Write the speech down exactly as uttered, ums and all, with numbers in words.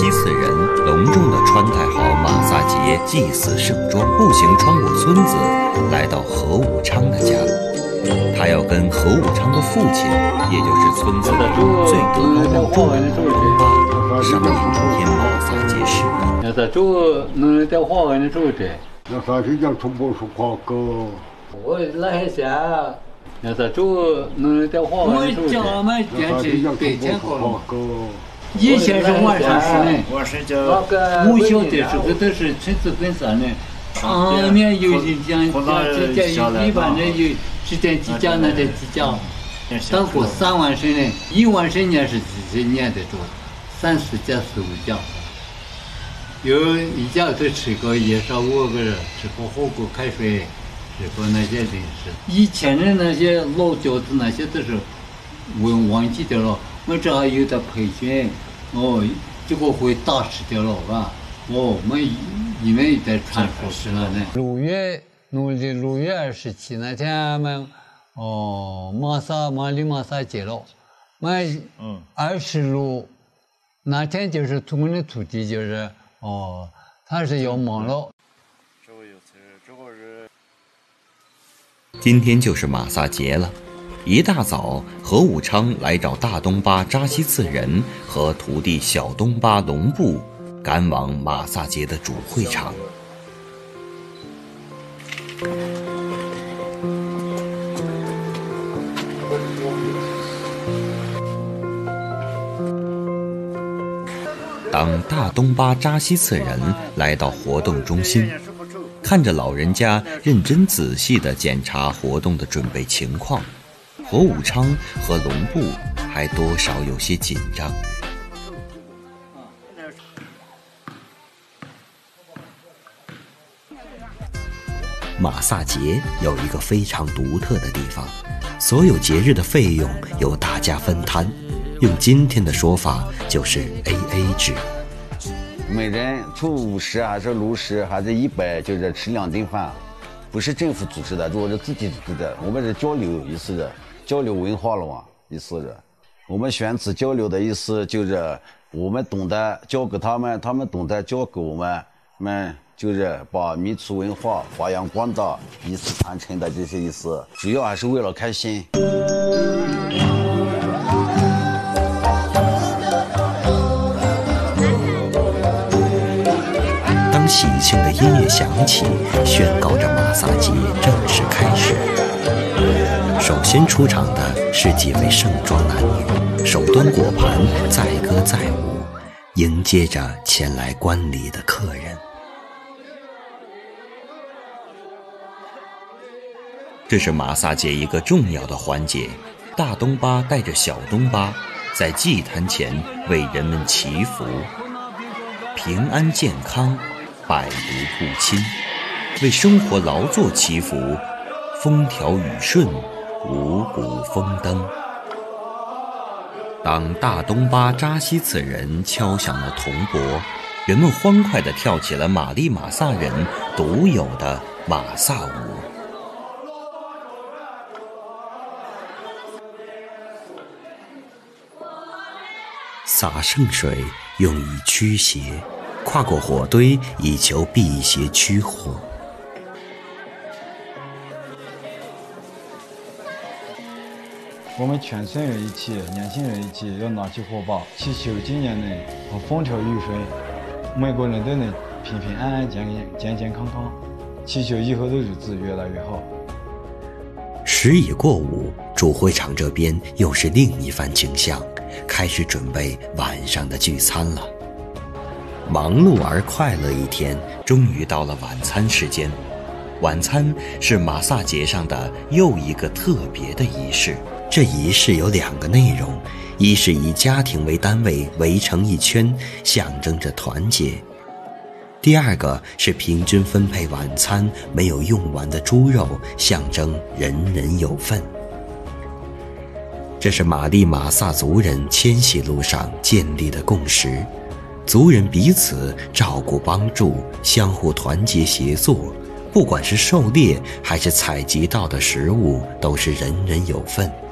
西次人隆重地穿戴好马萨节祭祀盛装，步行穿过村子，来到何武昌的家。他要跟何武昌的父亲，也就是村子里最德高望重的老上演这天马萨节事。 那在做能在华文的做的， 那啥是叫从不说话个？ 我来下。那在做能在华文的做的。我讲嘛，电视白天过了。以前是晚上是呢， 我是叫我小的时候都是村子本山呢。上面有人讲讲几家，一般的有几点几家那的几家。当过三万升呢，一万升年是几几年的多，三四家四五家。有一家都吃过夜烧五个人，吃过火锅开水，吃过那些零食。以前的那些老饺子那些都是我忘记掉了，我这还有的培训，哦，结果会打吃掉了吧？哦，我们因为在传说是了呢。六月农历六月二十七那天，俺们哦马萨马里马萨节了，俺嗯二十六那天就是我们的土地就是哦，他是要忙了。 今天就是马萨节了。一大早，何武昌来找大东巴扎西次人和徒弟小东巴龙布，赶往马萨节的主会场。当大东巴扎西次人来到活动中心，看着老人家认真仔细地检查活动的准备情况，何武昌和龙布还多少有些紧张。马萨节有一个非常独特的地方，所有节日的费用由大家分摊，用今天的说法就是 A A 制。 每人出五十还是六十还是一百，就是吃两顿饭，不是政府组织的，如果是自己组织的，我们是交流意思的，交流文化了嘛，意思是，我们选址交流的意思就是我们懂得教给他们，他们懂得教给我们，们就是把民族文化发扬光大，以此传承的这些意思，主要还是为了开心。 当喜庆的音乐响起，宣告着马萨节正式开始。首先出场的是几位盛装男女，手端果盘，载歌载舞，迎接着前来观礼的客人。这是马萨节一个重要的环节，大东巴带着小东巴在祭坛前为人们祈福，平安健康，百毒不侵，为生活劳作祈福，风调雨顺，五谷丰登。当大东巴扎西次人敲响了铜钵，人们欢快地跳起了马利马萨人独有的马萨舞。洒圣水用以驱邪，跨过火堆以求辟邪驱火。 我们全村人一起，年轻人一起，要拿起火把，祈求今年能风调雨顺，每个人都能平平安安、健健健康康，祈求以后的日子越来越好。 时已过午，主会场这边又是另一番景象，开始准备晚上的聚餐了。忙碌而快乐一天，终于到了晚餐时间。晚餐是马萨节上的又一个特别的仪式。这仪式有两个内容，一是以家庭为单位围成一圈，象征着团结；第二个是平均分配晚餐没有用完的猪肉，象征人人有份。这是马利马萨族人迁徙路上建立的共识，族人彼此照顾帮助，相互团结协作，不管是狩猎还是采集到的食物，都是人人有份。